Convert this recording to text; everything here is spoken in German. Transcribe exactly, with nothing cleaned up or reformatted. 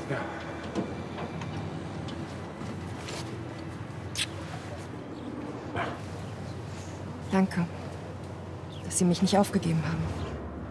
Ja. Danke, dass Sie mich nicht aufgegeben haben.